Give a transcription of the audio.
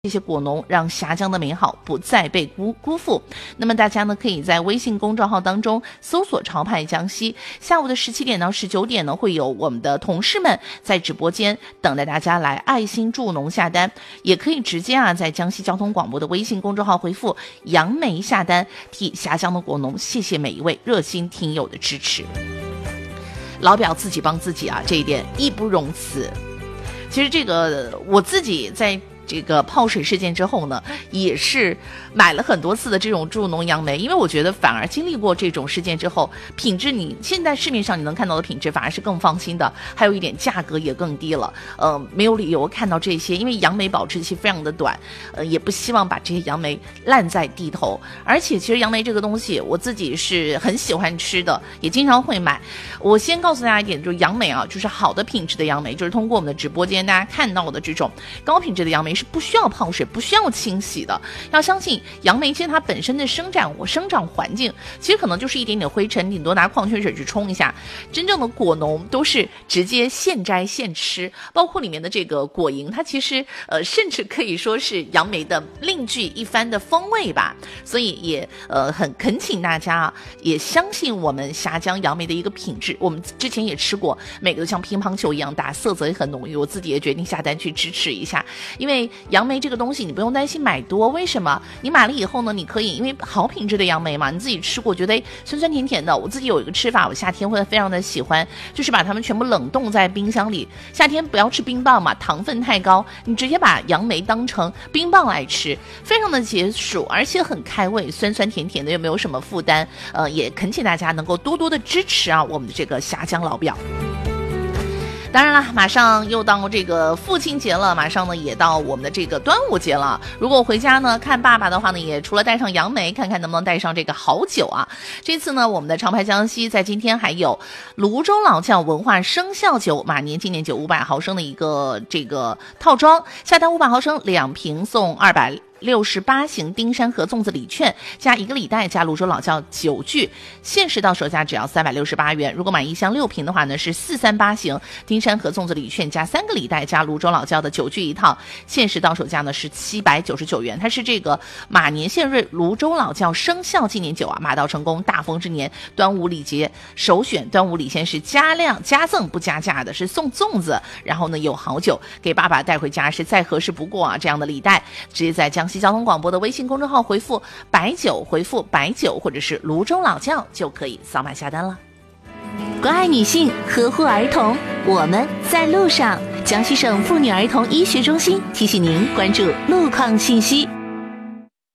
这些果农让峡江的美好不再被辜负。那么大家呢，可以在微信公众号当中搜索潮派江西，下午的17点到19点呢，会有我们的同事们在直播间等待大家来爱心助农下单，也可以直接在江西交通广播的微信公众号回复杨梅下单，替峡江的果农谢谢每一位热心听友的支持。老表自己帮自己这一点义不容辞。其实这个我自己在这个泡水事件之后呢，也是买了很多次的这种助农杨梅，因为我觉得反而经历过这种事件之后，品质你现在市面上你能看到的品质反而是更放心的，还有一点价格也更低了。没有理由看到这些，因为杨梅保质期非常的短，也不希望把这些杨梅烂在地头。而且其实杨梅这个东西我自己是很喜欢吃的，也经常会买。我先告诉大家一点，就是杨梅就是好的品质的杨梅，就是通过我们的直播间大家看到的这种高品质的杨梅是不需要泡水不需要清洗的。要相信杨梅其实它本身的生长环境其实可能就是一点点灰尘，顶多拿矿泉水去冲一下。真正的果农都是直接现摘现吃，包括里面的这个果蝇，它其实甚至可以说是杨梅的另具一番的风味吧。所以也很恳请大家也相信我们峡江杨梅的一个品质。我们之前也吃过，每个都像乒乓球一样大，色泽也很浓郁，我自己也决定下单去支持一下。因为杨梅这个东西你不用担心买多，为什么？你买了以后呢，你可以因为好品质的杨梅嘛，你自己吃过觉得酸酸甜甜的。我自己有一个吃法，我夏天会非常的喜欢，就是把它们全部冷冻在冰箱里。夏天不要吃冰棒嘛，糖分太高，你直接把杨梅当成冰棒来吃，非常的解暑，而且很开胃，酸酸甜甜的又没有什么负担。也恳请大家能够多多的支持我们的这个峡江老表。当然了，马上又到这个父亲节了，马上呢也到我们的这个端午节了。如果回家呢看爸爸的话呢，也除了带上杨梅，看看能不能带上这个好酒这次呢，我们的长牌江西在今天还有泸州老窖文化生肖酒马年纪念酒500毫升的一个这个套装，下单500毫升2瓶送268型丁山和粽子礼券，加1个礼袋，加泸州老窖酒具，限时到手价只要368元。如果买1箱6瓶的话呢，是438型丁山和粽子礼券，加3个礼袋，加泸州老窖的酒具一套，限时到手价呢是799元。它是这个马年献瑞泸州老窖生肖纪念酒马到成功大丰之年端午礼节首选，端午礼先是加量加赠不加价的，是送粽子，然后呢有好酒给爸爸带回家是再合适不过这样的礼袋，直接在江西交通广播的微信公众号回复白酒，回复白酒或者是泸州老窖就可以扫码下单了。 关爱女性，呵护儿童，我们在路上。江西省妇女儿童医学中心提醒您关注路况信息。